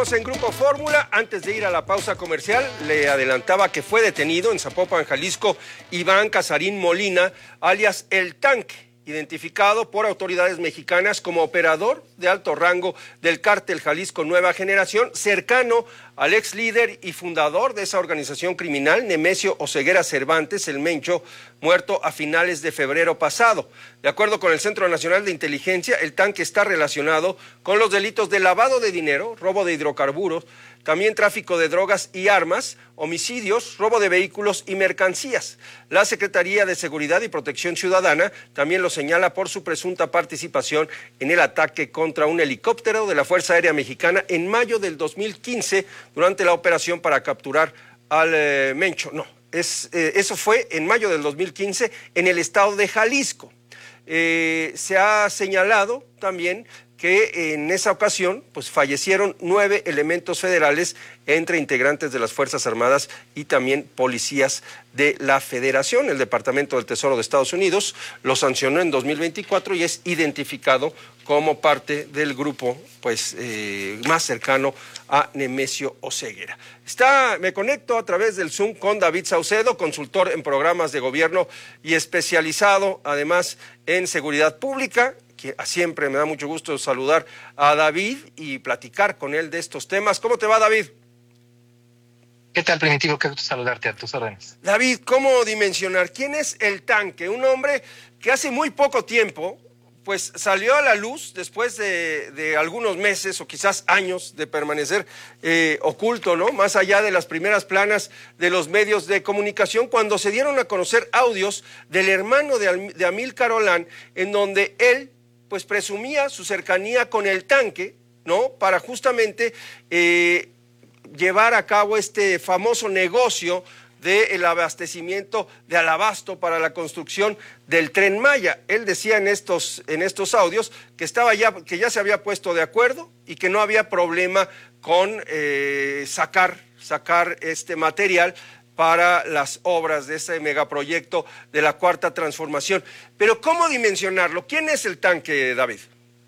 Seguimos en Grupo Fórmula. Antes de ir a la pausa comercial, le adelantaba que fue detenido en Zapopan, Jalisco, Iván Casarín Molina, alias El Tanque, identificado por autoridades mexicanas como operador de alto rango del cártel Jalisco Nueva Generación, cercano al ex líder y fundador de esa organización criminal, Nemesio Oseguera Cervantes, el Mencho, muerto a finales de febrero pasado. De acuerdo con el Centro Nacional de Inteligencia, El Tanque está relacionado con los delitos de lavado de dinero, robo de hidrocarburos, también tráfico de drogas y armas, homicidios, robo de vehículos y mercancías. La Secretaría de Seguridad y Protección Ciudadana también lo señala por su presunta participación en el ataque contra un helicóptero de la Fuerza Aérea Mexicana en mayo del 2015 durante la operación para capturar al Mencho. Eso fue en mayo del 2015 en el estado de Jalisco. Se ha señalado también que en esa ocasión pues fallecieron 9 elementos federales entre integrantes de las Fuerzas Armadas y también policías de la Federación. El Departamento del Tesoro de Estados Unidos lo sancionó en 2024 y es identificado como parte del grupo pues más cercano a Nemesio Oseguera. Me conecto a través del Zoom con David Saucedo, consultor en programas de gobierno y especializado además en seguridad pública. Que siempre me da mucho gusto saludar a David y platicar con él de estos temas. ¿Cómo te va, David? ¿Qué tal, Primitivo? Qué gusto saludarte, a tus órdenes. David, ¿cómo dimensionar quién es El Tanque? Un hombre que hace muy poco tiempo pues salió a la luz después de algunos meses o quizás años de permanecer oculto, ¿no? Más allá de las primeras planas de los medios de comunicación, cuando se dieron a conocer audios del hermano de Amílcar Olán, en donde él pues presumía su cercanía con El Tanque, ¿no? Para justamente llevar a cabo este famoso negocio del abastecimiento de Alabasto para la construcción del Tren Maya. Él decía en estos audios que ya se había puesto de acuerdo y que no había problema con sacar este material para las obras de ese megaproyecto de la Cuarta Transformación. Pero ¿cómo dimensionarlo? ¿Quién es El Tanque, David?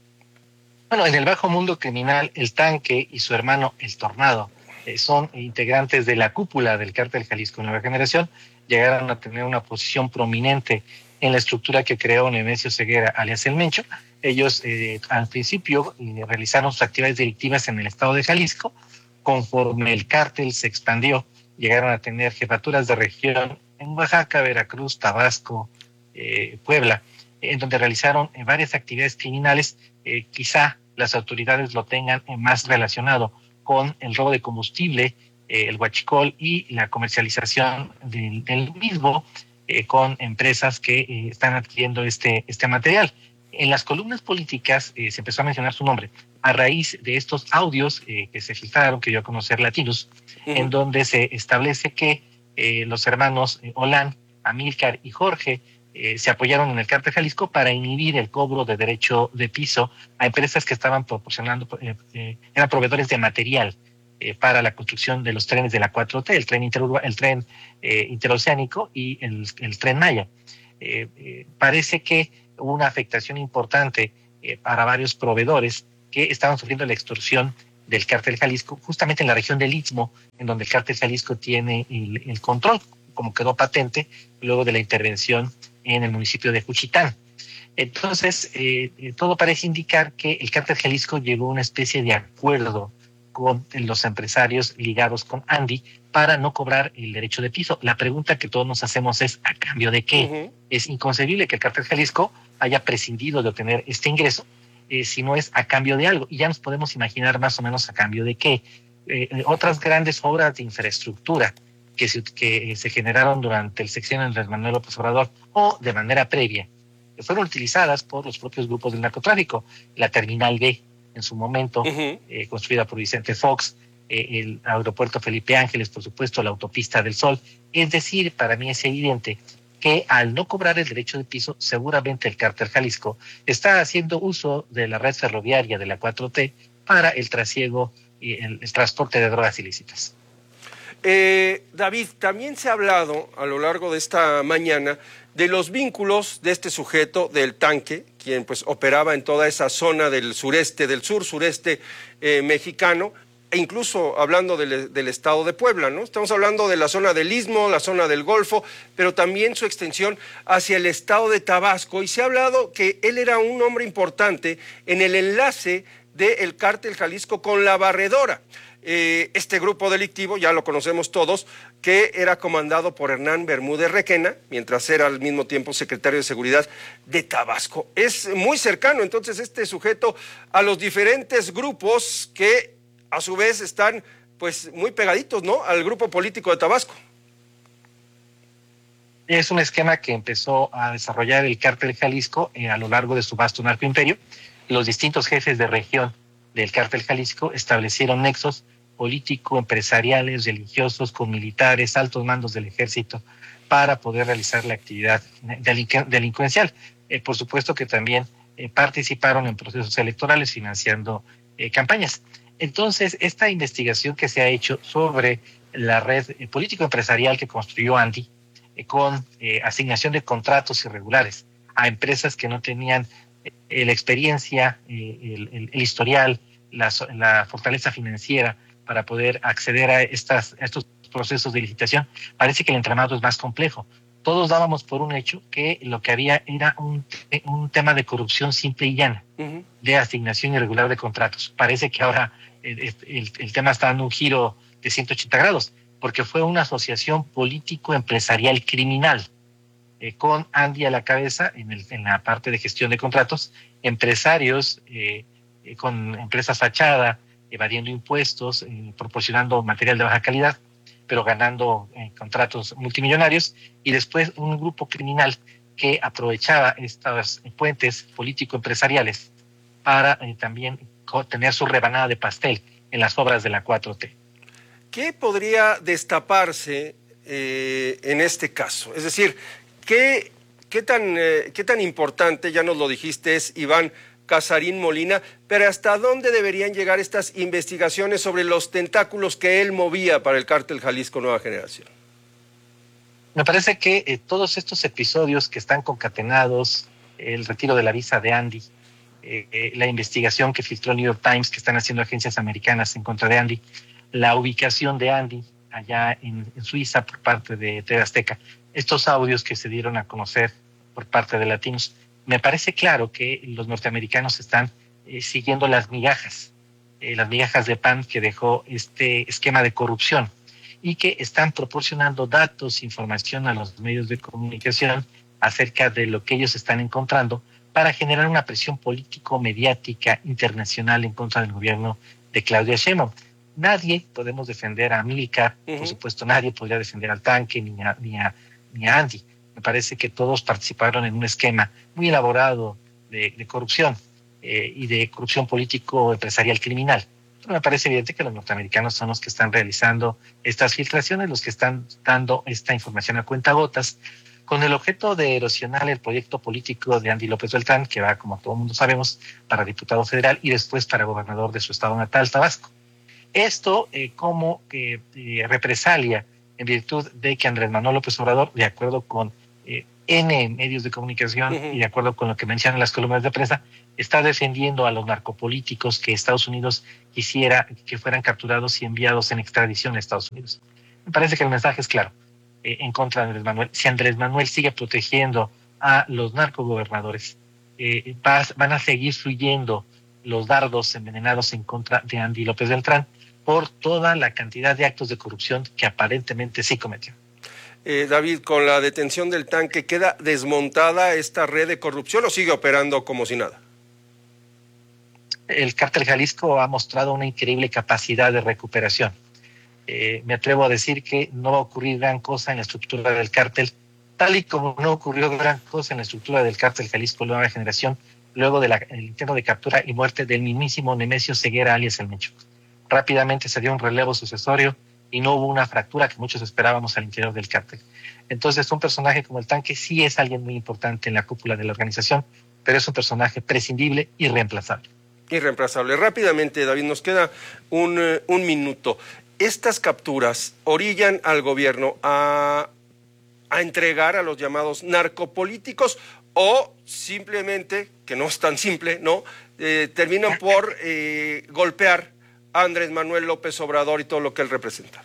Bueno, en el bajo mundo criminal, El Tanque y su hermano El Tornado son integrantes de la cúpula del cártel Jalisco Nueva Generación. Llegaron a tener una posición prominente en la estructura que creó Nemesio Oseguera, alias El Mencho. Ellos al principio realizaron sus actividades delictivas en el estado de Jalisco. Conforme el cártel se expandió, llegaron a tener jefaturas de región en Oaxaca, Veracruz, Tabasco, Puebla, en donde realizaron varias actividades criminales. Quizá las autoridades lo tengan más relacionado con el robo de combustible, el huachicol y la comercialización del mismo con empresas que están adquiriendo este material. En las columnas políticas se empezó a mencionar su nombre a raíz de estos audios que se filtraron, que dio a conocer Latinos, en donde se establece que los hermanos Olán, Amílcar y Jorge se apoyaron en el cártel Jalisco para inhibir el cobro de derecho de piso a empresas que estaban proporcionando, eran proveedores de material para la construcción de los trenes de la 4T, el tren interoceánico y el Tren Maya. Parece que hubo una afectación importante para varios proveedores que estaban sufriendo la extorsión del cártel Jalisco, justamente en la región del Istmo, en donde el cártel Jalisco tiene el control, como quedó patente luego de la intervención en el municipio de Juchitán. Entonces, todo parece indicar que el cártel Jalisco llegó a una especie de acuerdo con los empresarios ligados con Andy para no cobrar el derecho de piso. La pregunta que todos nos hacemos es, ¿a cambio de qué? Es inconcebible que el cártel Jalisco haya prescindido de obtener este ingreso si no es a cambio de algo. Y ya nos podemos imaginar más o menos a cambio de qué. Otras grandes obras de infraestructura que se generaron durante el sexenio de Andrés Manuel López Obrador o de manera previa, fueron utilizadas por los propios grupos del narcotráfico. La Terminal B, en su momento, construida por Vicente Fox, el aeropuerto Felipe Ángeles, por supuesto, la autopista del Sol. Es decir, para mí es evidente que al no cobrar el derecho de piso, seguramente el cártel Jalisco está haciendo uso de la red ferroviaria de la 4T para el trasiego y el transporte de drogas ilícitas. David, también se ha hablado a lo largo de esta mañana de los vínculos de este sujeto, del Tanque, quien pues operaba en toda esa zona del sureste, del sur-sureste mexicano, e incluso hablando del estado de Puebla, ¿no? Estamos hablando de la zona del Istmo, la zona del Golfo, pero también su extensión hacia el estado de Tabasco, y se ha hablado que él era un hombre importante en el enlace del cártel Jalisco con la Barredora. Este grupo delictivo, ya lo conocemos todos, que era comandado por Hernán Bermúdez Requena, mientras era al mismo tiempo secretario de Seguridad de Tabasco. Es muy cercano entonces este sujeto a los diferentes grupos que a su vez están pues muy pegaditos, ¿no?, al grupo político de Tabasco. Es un esquema que empezó a desarrollar el cártel Jalisco a lo largo de su vasto narcoimperio. Los distintos jefes de región del cártel Jalisco establecieron nexos político-empresariales, religiosos, con militares, altos mandos del ejército, para poder realizar la actividad delincuencial. Por supuesto que también participaron en procesos electorales financiando campañas. Entonces, esta investigación que se ha hecho sobre la red político-empresarial que construyó Andy, con asignación de contratos irregulares a empresas que no tenían la experiencia, el historial, la fortaleza financiera para poder acceder a estos procesos de licitación, parece que el entramado es más complejo. Todos dábamos por un hecho que lo que había era un tema de corrupción simple y llana, de asignación irregular de contratos. Parece que ahora el tema está dando un giro de 180 grados, porque fue una asociación político-empresarial criminal, con Andy a la cabeza en la parte de gestión de contratos, empresarios con empresas fachada, evadiendo impuestos, proporcionando material de baja calidad, pero ganando contratos multimillonarios, y después un grupo criminal que aprovechaba estos puentes político-empresariales para también tener su rebanada de pastel en las obras de la 4T. ¿Qué podría destaparse en este caso? Es decir, ¿qué tan importante, ya nos lo dijiste, es Iván Casarín Molina, pero hasta dónde deberían llegar estas investigaciones sobre los tentáculos que él movía para el cártel Jalisco Nueva Generación? Me parece que todos estos episodios que están concatenados, el retiro de la visa de Andy, la investigación que filtró el New York Times, que están haciendo agencias americanas en contra de Andy, la ubicación de Andy allá en Suiza por parte de TV Azteca, estos audios que se dieron a conocer por parte de latinos, me parece claro que los norteamericanos están siguiendo las migajas de pan que dejó este esquema de corrupción, y que están proporcionando datos, información a los medios de comunicación acerca de lo que ellos están encontrando para generar una presión político-mediática internacional en contra del gobierno de Claudia Sheinbaum. Nadie podemos defender a Amílcar, por supuesto nadie podría defender al tanque ni a Andy. Me parece que todos participaron en un esquema muy elaborado de corrupción y de corrupción político-empresarial criminal. Pero me parece evidente que los norteamericanos son los que están realizando estas filtraciones, los que están dando esta información a cuentagotas, con el objeto de erosionar el proyecto político de Andy López Beltrán, que va, como todo el mundo sabemos, para diputado federal y después para gobernador de su estado natal, Tabasco. Esto como represalia en virtud de que Andrés Manuel López Obrador, de acuerdo con N medios de comunicación y de acuerdo con lo que mencionan las columnas de prensa, está defendiendo a los narcopolíticos que Estados Unidos quisiera que fueran capturados y enviados en extradición a Estados Unidos. Me parece que el mensaje es claro en contra de Andrés Manuel. Si Andrés Manuel sigue protegiendo a los narcogobernadores, van a seguir fluyendo los dardos envenenados en contra de Andy López Beltrán por toda la cantidad de actos de corrupción que aparentemente sí cometió. David, con la detención del tanque, ¿queda desmontada esta red de corrupción o sigue operando como si nada? El cártel Jalisco ha mostrado una increíble capacidad de recuperación. Me atrevo a decir que no va a ocurrir gran cosa en la estructura del cártel, tal y como no ocurrió gran cosa en la estructura del cártel Jalisco Nueva Generación, luego del intento de captura y muerte del mismísimo Nemesio Ceguera, alias El Mecho. Rápidamente se dio un relevo sucesorio y no hubo una fractura que muchos esperábamos al interior del cártel. Entonces, un personaje como el tanque sí es alguien muy importante en la cúpula de la organización, pero es un personaje prescindible y reemplazable. Irreemplazable. Rápidamente, David, nos queda un minuto. ¿Estas capturas orillan al gobierno a entregar a los llamados narcopolíticos o simplemente, que no es tan simple, ¿no? Terminan por golpear Andrés Manuel López Obrador y todo lo que él representa?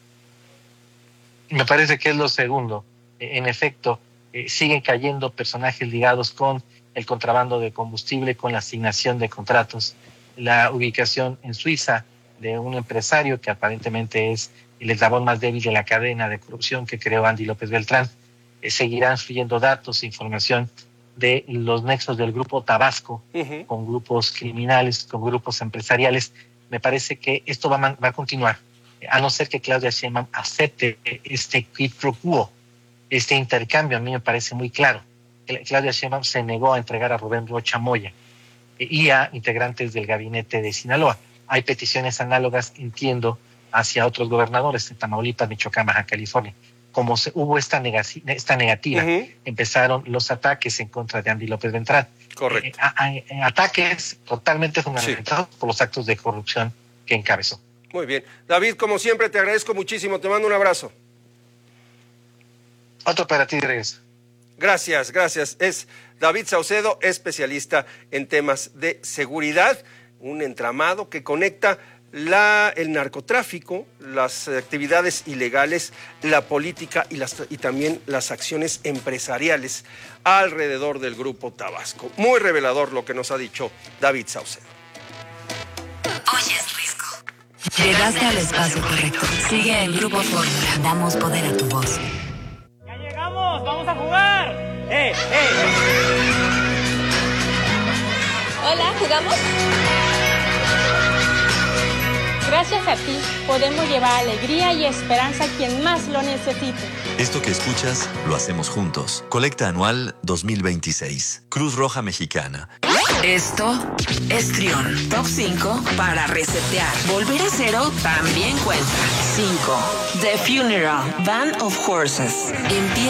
Me parece que es lo segundo. En efecto, siguen cayendo personajes ligados con el contrabando de combustible, con la asignación de contratos, la ubicación en Suiza de un empresario que aparentemente es el eslabón más débil de la cadena de corrupción que creó Andy López Beltrán. Seguirán fluyendo datos, información de los nexos del grupo Tabasco, con grupos criminales, con grupos empresariales. Me parece que esto va a continuar, a no ser que Claudia Sheinbaum acepte este quid pro quo, este intercambio. A mí me parece muy claro. Claudia Sheinbaum se negó a entregar a Rubén Rocha Moya y a integrantes del gabinete de Sinaloa. Hay peticiones análogas, entiendo, hacia otros gobernadores de Tamaulipas, Michoacán, Baja California. Como hubo esta negativa, empezaron los ataques en contra de Andy López Beltrán. Correcto. Ataques totalmente fundamentados por los actos de corrupción que encabezó. Muy bien. David, como siempre, te agradezco muchísimo. Te mando un abrazo. Otro para ti, regreso. Gracias, gracias. Es David Saucedo, especialista en temas de seguridad, un entramado que conecta el narcotráfico, las actividades ilegales, la política y también las acciones empresariales alrededor del grupo Tabasco. Muy revelador lo que nos ha dicho David Saucedo. Oyes Risco. Llegaste al espacio correcto. Sigue el Grupo Fórmula. Damos poder a tu voz. ¡Ya llegamos! ¡Vamos a jugar! Hola, ¿jugamos? Gracias a ti, podemos llevar alegría y esperanza a quien más lo necesite. Esto que escuchas, lo hacemos juntos. Colecta Anual 2026. Cruz Roja Mexicana. Esto es Trión. Top 5 para resetear. Volver a cero también cuenta. 5. The Funeral. Band of Horses. Empieza